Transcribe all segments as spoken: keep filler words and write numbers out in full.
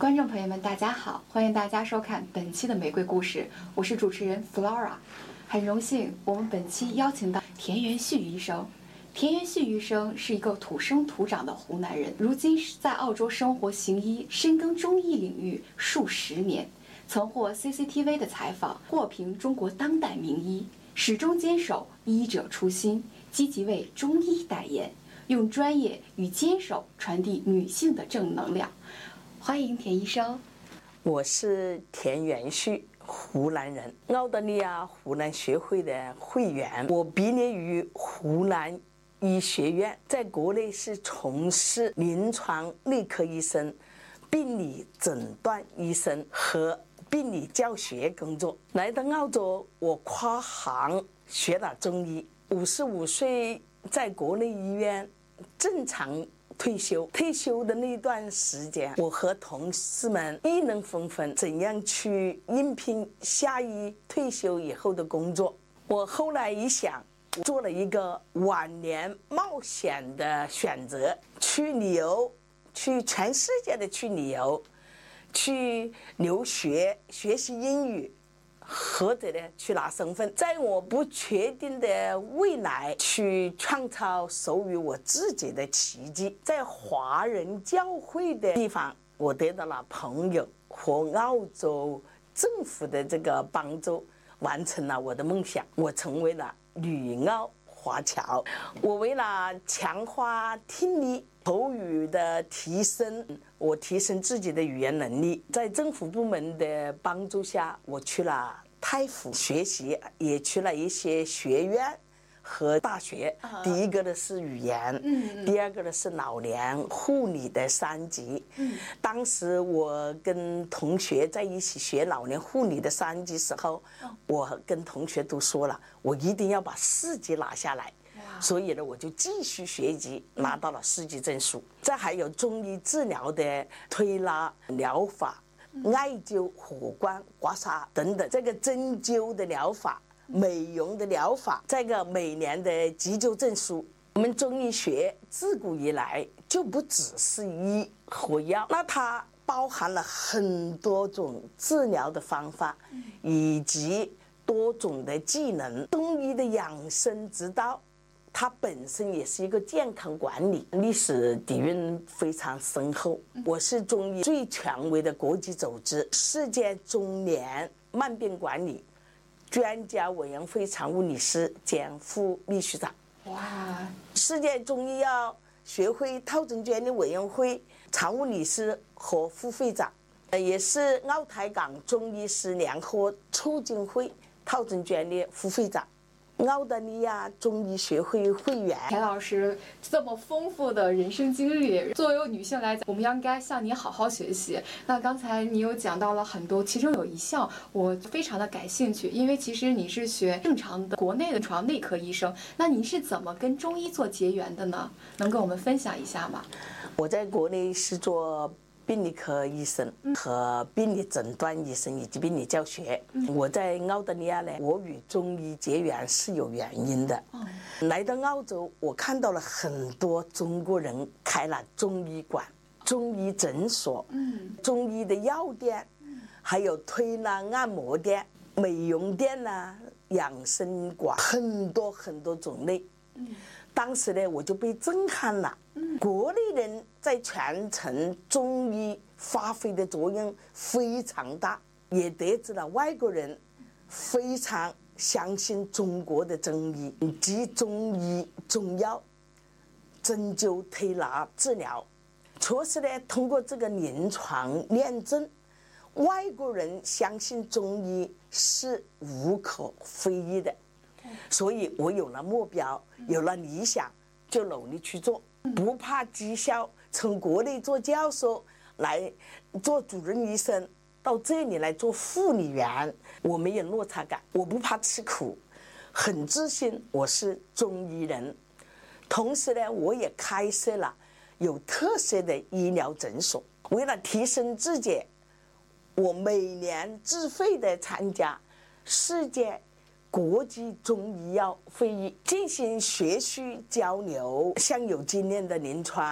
观众朋友们，大家好，欢迎大家收看本期的玫瑰故事，我是主持人 Flora。很荣幸，我们本期邀请到田元旭医生。田元旭医生是一个土生土长的湖南人，如今在澳洲生活行医，深耕中医领域数十年，曾获 C C T V 的采访，获评中国当代名医，始终坚守医者初心，积极为中医代言，用专业与坚守传递女性的正能量。欢迎田医生。 我是田元旭，湖南人，澳大利亚湖南学会的会员。我毕业于湖南医学院，在国内是从事临床内科医生、病理诊断医生和病理教学工作。来到澳洲，我跨行学了中医。五十五岁在国内医院正常退休，退休的那段时间，我和同事们议论纷纷，怎样去应聘下一退休以后的工作。我后来一想，做了一个晚年冒险的选择，去旅游，去全世界的去旅游，去留学，学习英语，或者呢去拿身份，在我不确定的未来去创造属于我自己的奇迹。在华人教会的地方，我得到了朋友和澳洲政府的这个帮助，完成了我的梦想，我成为了旅澳华侨。我为了强化听力口语的提升，我提升自己的语言能力，在政府部门的帮助下，我去了泰府学习，也去了一些学院和大学。uh-huh. 第一个呢是语言，嗯，第二个呢是老年护理的三级。嗯，当时我跟同学在一起学老年护理的三级时候，哦，我跟同学都说了，我一定要把四级拿下来。所以呢，我就继续学习，拿到了四级证书。再还有中医治疗的推拿疗法、艾灸、火光、刮痧等等，这个针灸的疗法、美容的疗法，这个每年的急救证书。我们中医学自古以来就不只是医和药，那它包含了很多种治疗的方法，以及多种的技能。中医的养生之道，它本身也是一个健康管理，历史底蕴非常深厚。我是中医最权威的国际组织世界中年慢病管理专家委员会常务理事兼副秘书长。哇！世界中医药学会套证监理委员会常务理事和副会长，也是澳台港中医师联合促进会套证监理副会长，澳大利亚中医学会会员。 田老师这么丰富的人生经历，作为女性来讲，我们应该向你好好学习。那刚才你有讲到了很多，其中有一项我非常的感兴趣，因为其实你是学正常的国内的床内科医生，那你是怎么跟中医做结缘的呢？能跟我们分享一下吗？ 我在国内是做病理科医生和病理诊断医生以及病理教学。我在澳大利亚呢，我与中医结缘是有原因的。来到澳洲，我看到了很多中国人开了中医馆、中医诊所、中医的药店，还有推拿按摩店、美容店呐、养生馆，很多很多种类。当时呢，我就被震撼了。国内人在传承中医发挥的作用非常大，也得知了外国人非常相信中国的中医及中医中药、针灸、推拿治疗。确实呢，通过这个临床验证，外国人相信中医是无可非议的。所以我有了目标，有了理想，就努力去做，不怕绩效。从国内做教授来做主任医生，到这里来做护理员，我没有落差感，我不怕吃苦，很自信我是中医人。同时呢，我也开设了有特色的医疗诊所。为了提升自己，我每年自费的参加世界国际中医药会议，进行学术交流，向有经验的临床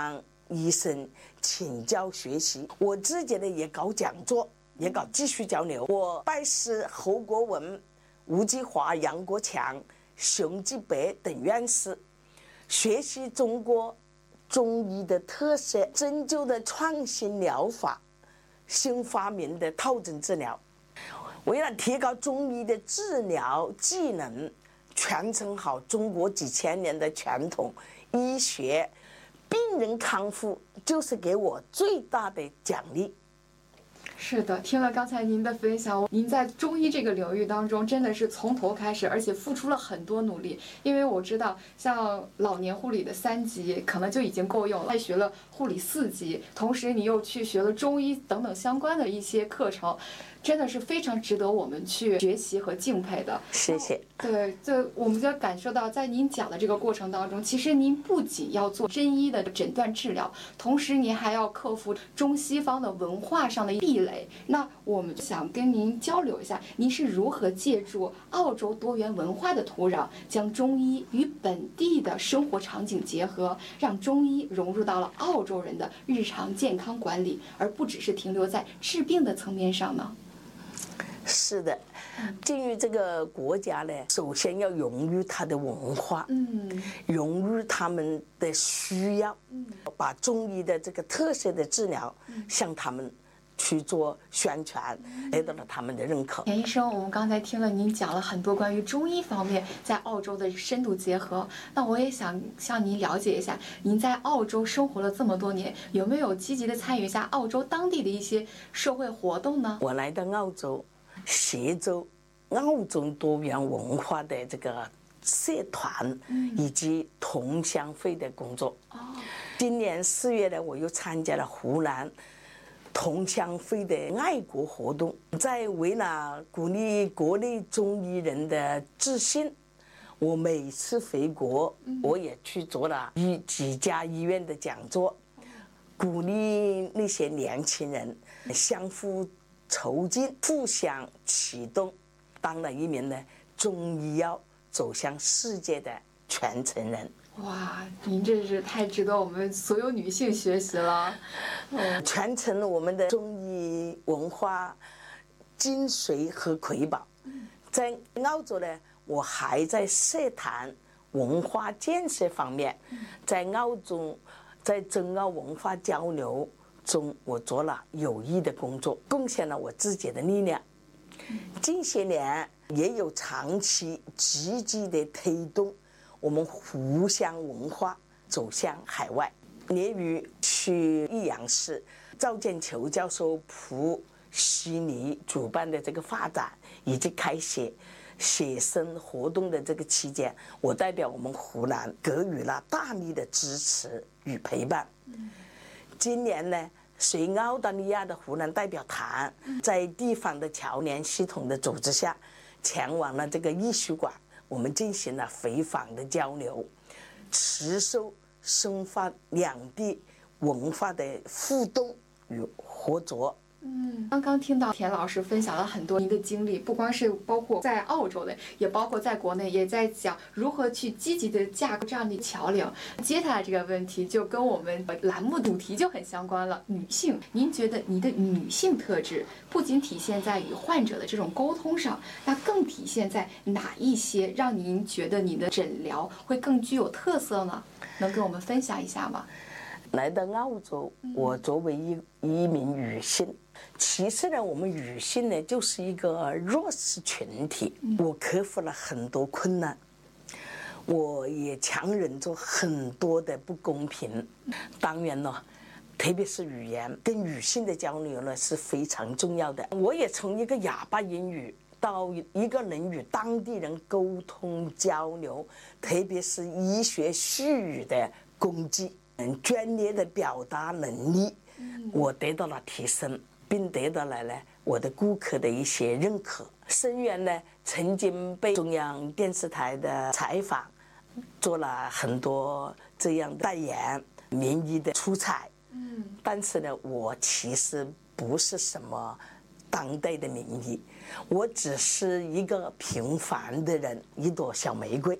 医生请教学习。我自己呢也搞讲座，也搞继续交流。我拜师侯国文、吴继华、杨国强、熊继白等院士，学习中国中医的特色，针灸的创新疗法，新发明的套针治疗。为了提高中医的治疗技能，传承好中国几千年的传统医学，病人康复就是给我最大的奖励。 是的，听了刚才您的分享，您在中医这个领域当中真的是从头开始，而且付出了很多努力。因为我知道，像老年护理的三级可能就已经够用了，还学了护理四级，同时你又去学了中医等等相关的一些课程。真的是非常值得我们去学习和敬佩的。 谢谢。 对，这我们就感受到，在您讲的这个过程当中，其实您不仅要做真医的诊断治疗，同时您还要克服中西方的文化上的壁垒。那我们想跟您交流一下，您是如何借助澳洲多元文化的土壤，将中医与本地的生活场景结合，让中医融入到了澳洲人的日常健康管理，而不只是停留在治病的层面上呢？ 是的，进入这个国家呢，首先要融入它的文化，嗯，融入他们的需要，嗯，把中医的这个特色的治疗向他们去做宣传，得到了他们的认可。 田医生，我们刚才听了您讲了很多关于中医方面在澳洲的深度结合，那我也想向您了解一下，您在澳洲生活了这么多年，有没有积极的参与一下澳洲当地的一些社会活动呢？ 我来到澳洲，协助澳洲多元文化的这个社团以及同乡会的工作。哦，今年四月呢，我又参加了湖南同乡会的爱国活动，在为了鼓励国内中医人的自信，我每次回国，我也去做了一几家医院的讲座，鼓励那些年轻人相互筹金，互相启动，当了一名呢中医药走向世界的传承人。 哇，您这是太值得我们所有女性学习了。 嗯，传承了我们的中医文化精髓和瑰宝。在澳洲呢，我还在社团文化建设方面，在澳洲在中澳文化交流中，我做了有益的工作，贡献了我自己的力量。近些年也有长期积极的推动我们湖湘文化走向海外。年于去益阳市赵建球教授普悉尼主办的这个发展以及开写写生活动的这个期间，我代表我们湖南给予了大力的支持与陪伴。今年呢，随澳大利亚的湖南代表团在地方的侨联系统的组织下，前往了这个艺术馆，我们进行了回访的交流，持续深化两地文化的互动与合作。 嗯，刚刚听到田老师分享了很多您的经历，不光是包括在澳洲的，也包括在国内，也在讲如何去积极的架构这样的桥梁。接下来这个问题就跟我们栏目主题就很相关了，女性。您觉得你的女性特质不仅体现在与患者的这种沟通上，那更体现在哪一些让您觉得你的诊疗会更具有特色呢？能跟我们分享一下吗？ 来到澳洲，我作为一一名女性，其实呢，我们女性呢就是一个弱势群体，我克服了很多困难，我也强忍着很多的不公平。当然呢，特别是语言跟女性的交流呢是非常重要的。我也从一个哑巴英语到一个能与当地人沟通交流，特别是医学术语的工具，专业的表达能力，我得到了提升，并得到了呢我的顾客的一些认可。生源呢曾经被中央电视台的采访，做了很多这样的代言、名医的出彩。嗯，但是呢，我其实不是什么当代的名医，我只是一个平凡的人，一朵小玫瑰。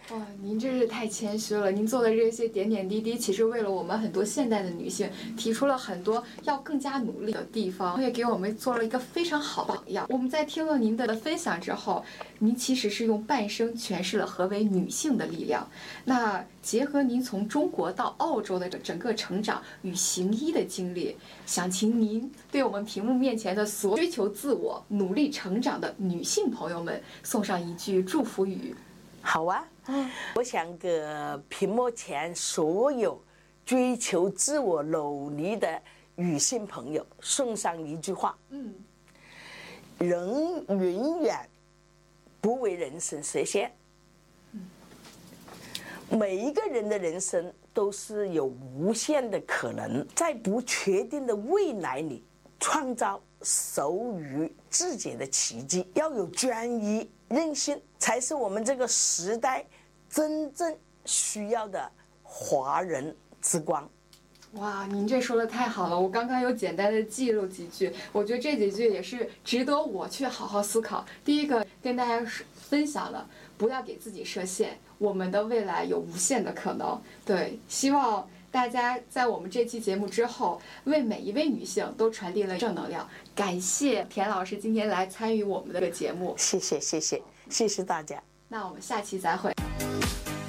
哇，您真是太谦虚了！您做的这些点点滴滴，其实为了我们很多现代的女性提出了很多要更加努力的地方，也给我们做了一个非常好的榜样。我们在听了您的分享之后，您其实是用半生诠释了何为女性的力量。那结合您从中国到澳洲的整个成长与行医的经历，想请您对我们屏幕面前的所有追求自我、努力成长的女性朋友们送上一句祝福语。 好啊，嗯，我想给屏幕前所有追求自我努力的女性朋友送上一句话： 嗯， 人永远不为人生设限。每一个人的人生都是有无限的可能，在不确定的未来里创造属于自己的奇迹。要有专一、韧性，才是我们这个时代真正需要的华人之光。 哇，您这说的太好了！我刚刚有简单的记录几句，我觉得这几句也是值得我去好好思考。第一个跟大家分享了，不要给自己设限，我们的未来有无限的可能。对，希望大家在我们这期节目之后，为每一位女性都传递了正能量。感谢田老师今天来参与我们的节目， 谢谢谢谢谢谢大家。 那我们下期再会。